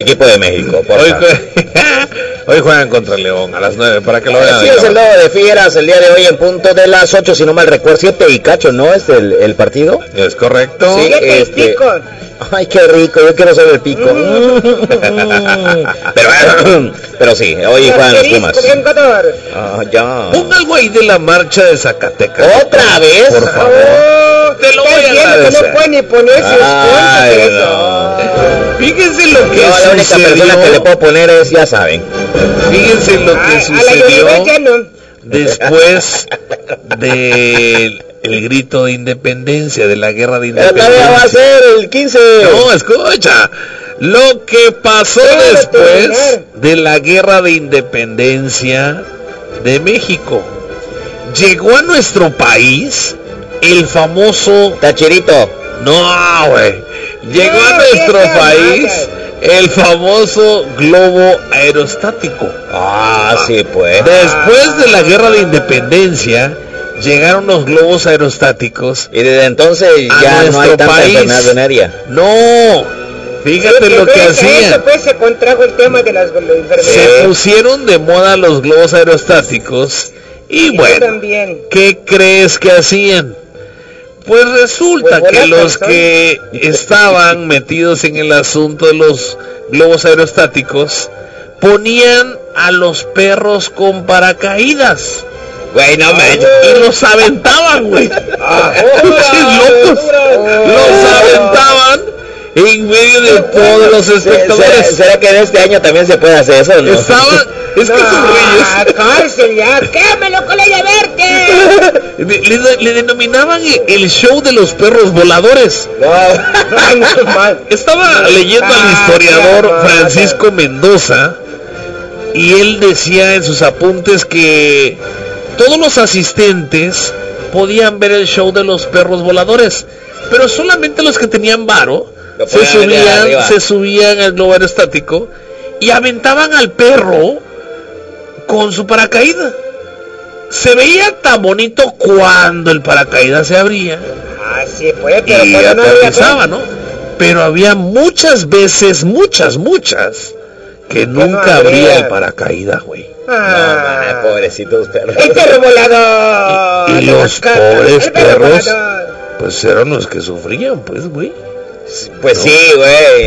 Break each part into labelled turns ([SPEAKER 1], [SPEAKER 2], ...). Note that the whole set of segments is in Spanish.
[SPEAKER 1] Equipo de México,
[SPEAKER 2] Hoy juegan contra León a las 9 para que lo vean.
[SPEAKER 1] Sí, es el Lobo de Fieras el día de hoy en punto de las 8, si no mal recuerdo, 7 y cacho, ¿no? Es el partido.
[SPEAKER 2] Es correcto.
[SPEAKER 1] Sí, ay, qué rico, yo quiero ser el pico. pero sí, hoy juegan los Pumas. Ya.
[SPEAKER 2] Pon algo ahí de la marcha de Zacatecas.
[SPEAKER 1] ¿Otra vez?
[SPEAKER 2] Por favor. Te lo voy a agradecer.
[SPEAKER 3] No puede ni ponerse
[SPEAKER 1] no.
[SPEAKER 2] Fíjense lo que
[SPEAKER 1] la única persona que le puedo poner es, ya saben.
[SPEAKER 2] Fíjense lo que sucedió después del grito de independencia, de la guerra de independencia.
[SPEAKER 1] Pero todavía va a ser el 15.
[SPEAKER 2] No, escucha. Lo que pasó después de la guerra de independencia de México. Llegó a nuestro país el famoso...
[SPEAKER 1] Tachirito.
[SPEAKER 2] No, güey. Llegó a nuestro país el famoso globo aerostático.
[SPEAKER 1] Sí, pues.
[SPEAKER 2] Después de la guerra de independencia, llegaron los globos aerostáticos.
[SPEAKER 1] Y desde entonces ya no hay tanta enfermedad venérea.
[SPEAKER 2] No, fíjate lo que hacían.
[SPEAKER 3] Pues se contrajo el tema de las enfermedades.
[SPEAKER 2] Se pusieron de moda los globos aerostáticos. Y bueno, ¿qué crees que hacían? Pues resulta que los que estaban metidos en el asunto de los globos aerostáticos ponían a los perros con paracaídas.
[SPEAKER 1] Güey, no manches.
[SPEAKER 2] Y los aventaban, güey. Locos. Los aventaban en medio de todos los espectadores.
[SPEAKER 1] ¿Será que en este año también se puede hacer eso, no?
[SPEAKER 2] Es que son reyes.
[SPEAKER 3] Cárcel ya, quémelo con ella verde.
[SPEAKER 2] Le denominaban el show de los perros voladores. Estaba leyendo al historiador Francisco Mendoza y él decía en sus apuntes que todos los asistentes podían ver el show de los perros voladores, pero solamente los que tenían varo se subían al globo aerostático y aventaban al perro con su paracaídas. Se veía tan bonito cuando el paracaídas se abría.
[SPEAKER 3] Sí, pues, pero
[SPEAKER 2] y aterrizaba, ¿no? Pero había muchas veces, muchas, que nunca abría el paracaídas, güey.
[SPEAKER 1] No, pobrecitos perros.
[SPEAKER 3] El perro volador.
[SPEAKER 2] Y los pobres perros, pues eran los que sufrían, pues, güey.
[SPEAKER 1] Pues sí, güey.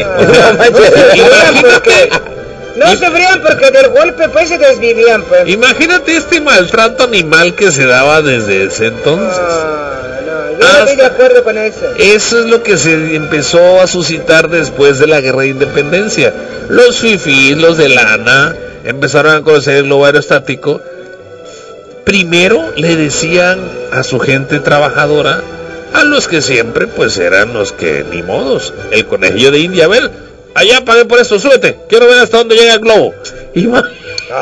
[SPEAKER 3] No sufrían porque del golpe pues se desvivían, pues.
[SPEAKER 2] Imagínate este maltrato animal que se daba desde ese entonces.
[SPEAKER 3] Yo no estoy de acuerdo con eso.
[SPEAKER 2] Eso es lo que se empezó a suscitar después de la guerra de independencia. Los fifís, los de lana, empezaron a conocer el globo aerostático. Primero le decían a su gente trabajadora, a los que siempre pues eran los que ni modos, el conejillo de India, a ver, allá pagué por esto, súbete, quiero ver hasta dónde llega el globo. Imagínate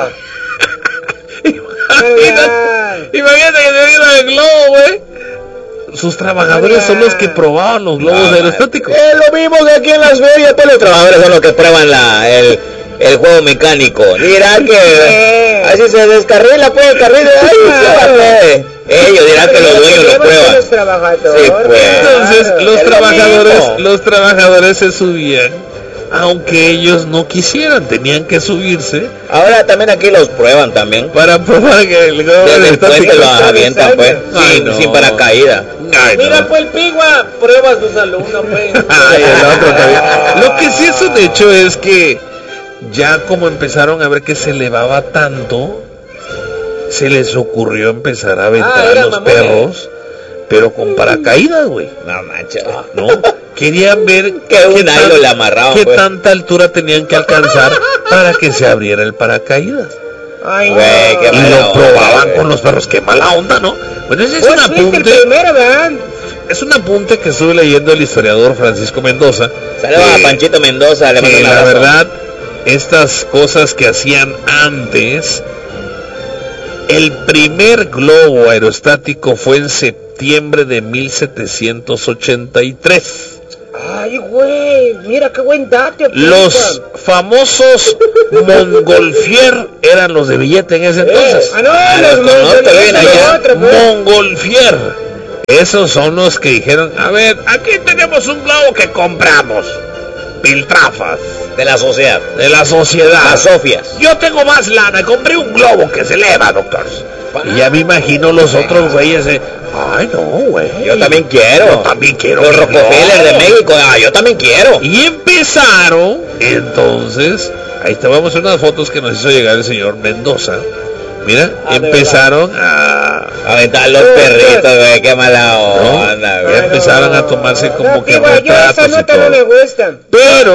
[SPEAKER 2] que se viene el globo, güey. Sus trabajadores son los que probaban los globos aerostáticos.
[SPEAKER 1] Lo mismo que aquí en Las Vegas, pues los trabajadores son los que prueban el juego mecánico. Dirán que así se descarrila, pues el carril, ellos dirán que los dueños lo prueban.
[SPEAKER 2] Sí, pues. Entonces los trabajadores se subían, aunque ellos no quisieran, tenían que subirse.
[SPEAKER 1] Ahora también aquí los prueban también.
[SPEAKER 2] Para probar que el globo
[SPEAKER 1] aerostático lo avientan, pues, sin paracaídas.
[SPEAKER 3] Mira, pues el pigua prueba a sus alumnos, pues.
[SPEAKER 2] Lo que sí es un hecho es que ya como empezaron a ver que se elevaba tanto, se les ocurrió empezar a aventar a los perros, pero con paracaídas, güey.
[SPEAKER 1] No manches.
[SPEAKER 2] No, querían ver
[SPEAKER 1] qué
[SPEAKER 2] tanta altura tenían que alcanzar para que se abriera el paracaídas.
[SPEAKER 3] Ay,
[SPEAKER 1] güey,
[SPEAKER 2] y lo probaban con los perros, qué mala onda, ¿no? Pues ese es un apunte. Es un apunte que estuve leyendo el historiador Francisco Mendoza.
[SPEAKER 1] Saludos a Panchito Mendoza, le mando un abrazo.
[SPEAKER 2] La verdad, estas cosas que hacían antes, el primer globo aerostático fue en septiembre de 1783.
[SPEAKER 3] Ay, güey, mira qué buen dato.
[SPEAKER 2] Los famosos Montgolfier eran los de billete en ese entonces. Montgolfier. Esos son los que dijeron, a ver, aquí tenemos un globo que compramos, piltrafas
[SPEAKER 1] De la sociedad.
[SPEAKER 2] de la sociedad.
[SPEAKER 1] Las sofias.
[SPEAKER 2] Yo tengo más lana, compré un globo que se eleva, doctor. Y ya me imagino los otros güeyes ay no, güey.
[SPEAKER 1] Yo también quiero.
[SPEAKER 2] Yo también quiero.
[SPEAKER 1] Los
[SPEAKER 2] mi
[SPEAKER 1] Rockefeller
[SPEAKER 2] globo.
[SPEAKER 1] de México, yo también quiero.
[SPEAKER 2] Y empezaron, entonces, ahí te vamos a hacer unas fotos que nos hizo llegar el señor Mendoza. Mira, empezaron a
[SPEAKER 1] Aventar los perritos, güey, qué mala onda,
[SPEAKER 2] ya
[SPEAKER 1] güey.
[SPEAKER 2] empezaron a tomarse como que
[SPEAKER 3] No, yo
[SPEAKER 2] retratos
[SPEAKER 3] esa
[SPEAKER 2] y
[SPEAKER 3] nota no me
[SPEAKER 2] todo.
[SPEAKER 3] gusta.
[SPEAKER 2] Pero